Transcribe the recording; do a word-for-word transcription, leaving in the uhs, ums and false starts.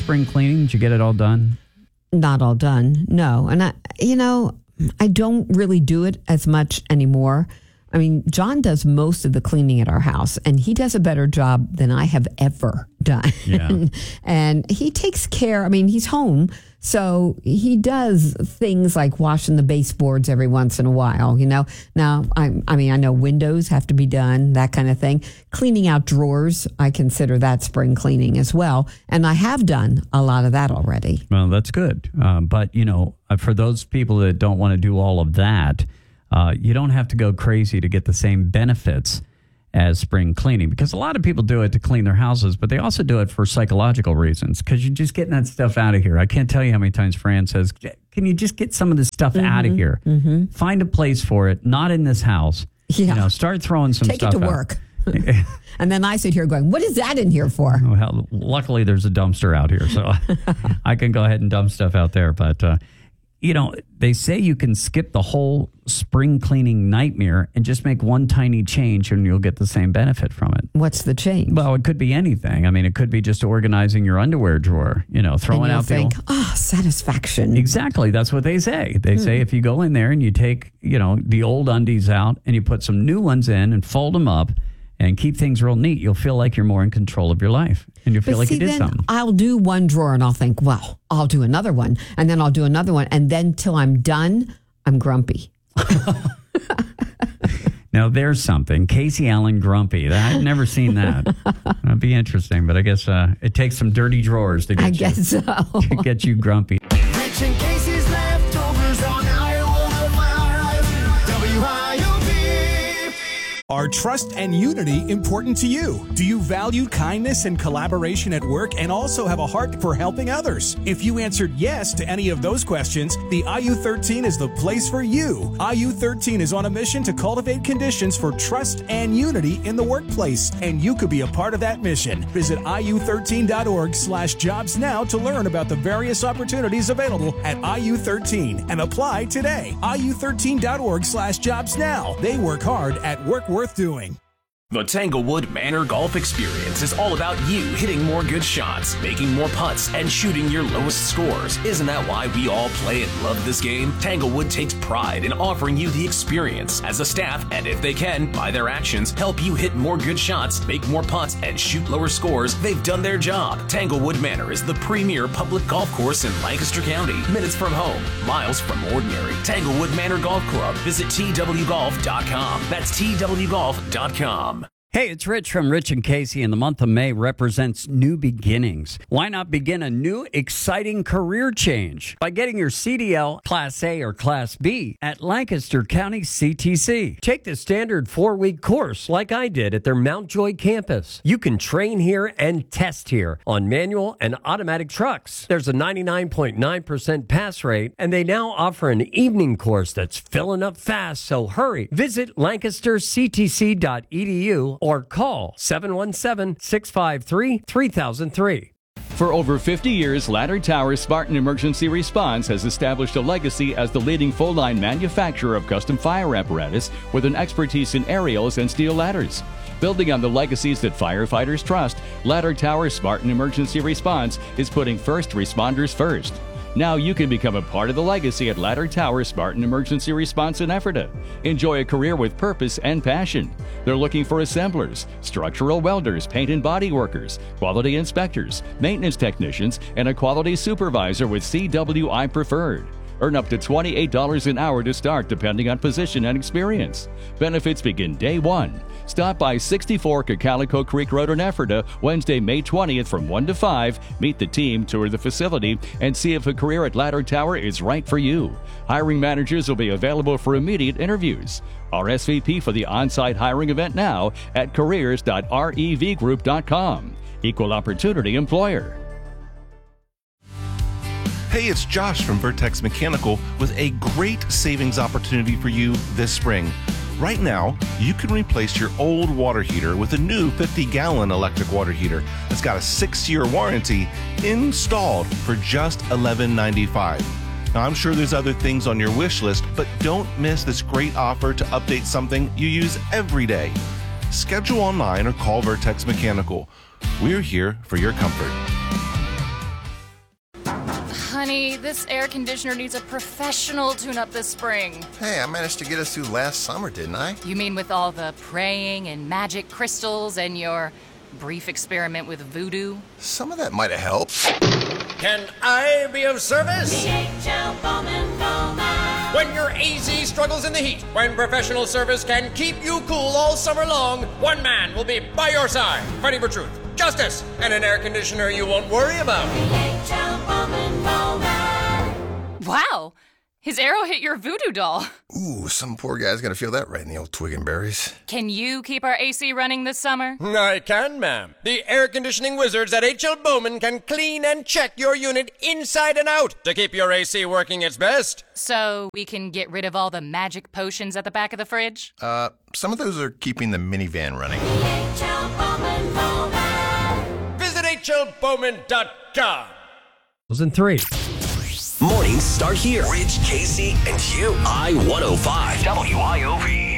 spring cleaning? Did you get it all done? Not all done, no. And, I, you know, I don't really do it as much anymore. I mean, John does most of the cleaning at our house, and he does a better job than I have ever done. Yeah. And he takes care. I mean, he's home, so he does things like washing the baseboards every once in a while, you know. Now, I, I mean, I know windows have to be done, that kind of thing. Cleaning out drawers, I consider that spring cleaning as well. And I have done a lot of that already. Well, that's good. Um, but, you know, for those people that don't want to do all of that, Uh, you don't have to go crazy to get the same benefits as spring cleaning, because a lot of people do it to clean their houses, but they also do it for psychological reasons, because you're just getting that stuff out of here. I can't tell you how many times Fran says, can you just get some of this stuff mm-hmm, out of here? Mm-hmm. Find a place for it, not in this house. Yeah. You know, start throwing some Take stuff it to out. work. And then I sit here going, what is that in here for? Well, luckily there's a dumpster out here, so I can go ahead and dump stuff out there. But, uh, you know, they say you can skip the whole spring cleaning nightmare and just make one tiny change and you'll get the same benefit from it. What's the change? Well, it could be anything. I mean, it could be just organizing your underwear drawer, you know, throwing and out think, the old... oh, satisfaction. Exactly. That's what they say. They hmm. say if you go in there and you take, you know, the old undies out and you put some new ones in and fold them up and keep things real neat, you'll feel like you're more in control of your life. And you'll feel but like see, you did then something. I'll do one drawer and I'll think, well, I'll do another one. And then I'll do another one. And then till I'm done, I'm grumpy. Now, there's something. Casey Allen grumpy. I've never seen that. That'd be interesting. But I guess uh, it takes some dirty drawers to get, I you, guess so. to get you grumpy. Rich and Casey's leftovers on I one oh five W I O B. Are trust and unity important to you? Do you value kindness and collaboration at work and also have a heart for helping others? If you answered yes to any of those questions, the I U thirteen is the place for you. I U thirteen is on a mission to cultivate conditions for trust and unity in the workplace, and you could be a part of that mission. Visit I U thirteen dot org slash jobs now to learn about the various opportunities available at I U thirteen and apply today. I U thirteen dot org slash jobs now. They work hard at work worth doing. The Tanglewood Manor Golf Experience is all about you hitting more good shots, making more putts, and shooting your lowest scores. Isn't that why we all play and love this game? Tanglewood takes pride in offering you the experience as a staff, and if they can, by their actions, help you hit more good shots, make more putts, and shoot lower scores. They've done their job. Tanglewood Manor is the premier public golf course in Lancaster County. Minutes from home, miles from ordinary. Tanglewood Manor Golf Club. Visit T W golf dot com. That's T W golf dot com. Hey, it's Rich from Rich and Casey, and the month of May represents new beginnings. Why not begin a new, exciting career change by getting your C D L Class A or Class B at Lancaster County C T C? Take the standard four-week course like I did at their Mount Joy campus. You can train here and test here on manual and automatic trucks. There's a ninety-nine point nine percent pass rate, and they now offer an evening course that's filling up fast, so hurry. Visit lancaster c t c dot e d u or call seven one seven, six five three, three thousand three. For over fifty years, Ladder Tower Spartan Emergency Response has established a legacy as the leading full-line manufacturer of custom fire apparatus with an expertise in aerials and steel ladders. Building on the legacies that firefighters trust, Ladder Tower Spartan Emergency Response is putting first responders first. Now you can become a part of the legacy at Ladder Tower Spartan Emergency Response in Ephrata. Enjoy a career with purpose and passion. They're looking for assemblers, structural welders, paint and body workers, quality inspectors, maintenance technicians, and a quality supervisor with C W I Preferred. Earn up to twenty-eight dollars an hour to start depending on position and experience. Benefits begin day one. Stop by sixty-four Cacalico Creek Road in Ephrata Wednesday, May twentieth from one to five. Meet the team, tour the facility, and see if a career at Ladder Tower is right for you. Hiring managers will be available for immediate interviews. R S V P for the on-site hiring event now at careers dot rev group dot com. Equal Opportunity Employer. Hey, it's Josh from Vertex Mechanical with a great savings opportunity for you this spring. Right now, you can replace your old water heater with a new fifty gallon electric water heater that's got a six-year warranty installed for just eleven ninety-five. Now, I'm sure there's other things on your wish list, but don't miss this great offer to update something you use every day. Schedule online or call Vertex Mechanical. We're here for your comfort. honey, this air conditioner needs a professional tune-up this spring. Hey, I managed to get us through last summer, didn't I? You mean with all the praying and magic crystals and your brief experiment with voodoo? Some of that might have helped. Can I be of service? D H L Bowman Bowman. When your A Z struggles in the heat, when professional service can keep you cool all summer long, one man will be by your side, fighting for truth, justice, and an air conditioner you won't worry about. D H L Bowman Bowman. Wow! His arrow hit your voodoo doll. Ooh, some poor guy's gonna feel that right in the old twig and berries. Can you keep our A C running this summer? I can, ma'am. The air conditioning wizards at H L Bowman can clean and check your unit inside and out to keep your A C working its best. So we can get rid of all the magic potions at the back of the fridge? Uh, some of those are keeping the minivan running. D H L Bowman Bowman. Visit H L Bowman dot com. Was in three. Mornings start here. Rich, Casey, and you. I one oh five W I O V.